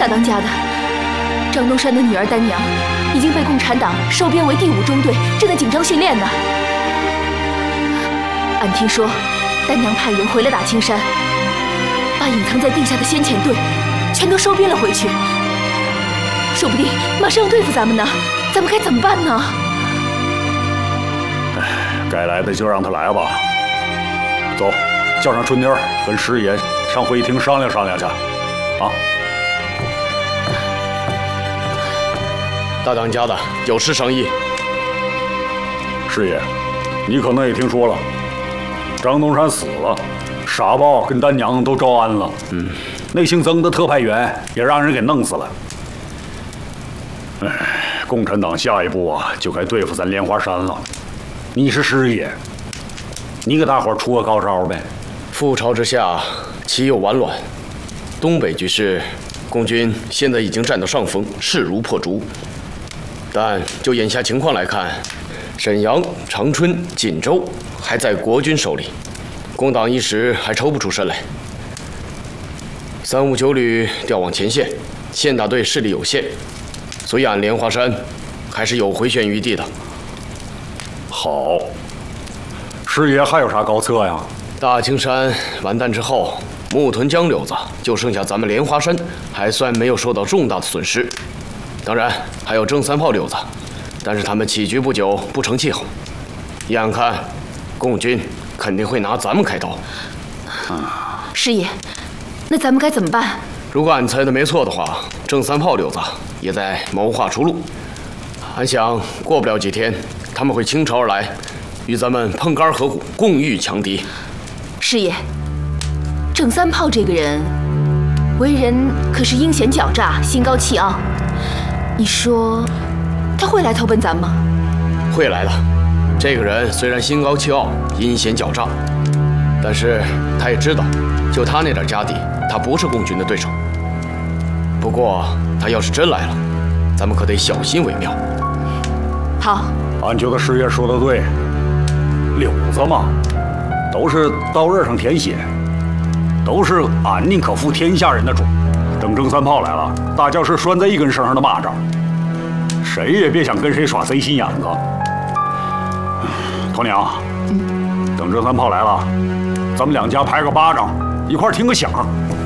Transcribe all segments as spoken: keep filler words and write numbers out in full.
大当家的，张东山的女儿丹娘已经被共产党收编为第五中队，正在紧张训练呢。俺听说，丹娘派人回了打青山，把隐藏在地下的先遣队全都收编了回去，说不定马上要对付咱们呢。咱们该怎么办呢？ 哎，该来的就让他来吧。走，叫上春妮儿跟师爷上会议厅商量商量去。啊！ 大当家的有事商议。 师爷，你可能也听说了，张东山死了，傻豹跟丹娘都招安了。嗯，那姓曾的特派员也让人给弄死了。哎，共产党下一步啊，就该对付咱莲花山了。你是师爷，你给大伙出个高招呗。 覆巢之下，岂有完卵？东北局势，共军现在已经占到上风，势如破竹。但就眼下情况来看，沈阳、长春、锦州还在国军手里，工党一时还抽不出身来。三五九旅调往前线，县大队势力有限，所以俺莲花山还是有回旋余地的。 好，师爷还有啥高策呀？ 大青山完蛋之后，木屯江柳子就剩下咱们莲花山，还算没有受到重大的损失。当然还有正三炮柳子，但是他们起局不久，不成气候。依俺看，共军肯定会拿咱们开刀。 啊，师爷，那咱们该怎么办？ 如果俺猜的没错的话，正三炮柳子也在谋划出路。俺想过不了几天，他们会倾巢而来，与咱们碰杆合骨，共御强敌。 师爷，郑三炮这个人，为人可是阴险狡诈，心高气傲。你说他会来投奔咱吗？ 会来的。这个人虽然心高气傲、阴险狡诈，但是他也知道，就他那点家底，他不是共军的对手。不过他要是真来了，咱们可得小心为妙。 好， 俺觉得师爷说的对，柳子嘛，都是刀刃上舔血，都是俺宁可负天下人的主。等郑三炮来了，大家是拴在一根绳上的蚂蚱，谁也别想跟谁耍贼心眼子。头娘，嗯，等郑三炮来了，咱们两家拍个巴掌，一块听个响。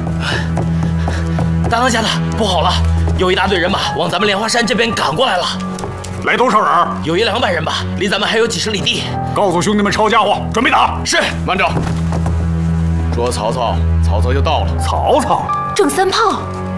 大当家的，不好了，有一大队人马往咱们莲花山这边赶过来了。 来多少人？ 有一两百人吧，离咱们还有几十里地。 告诉兄弟们抄家伙，准备打。 是。 慢着，说曹操，曹操就到了。 曹操， 郑三炮，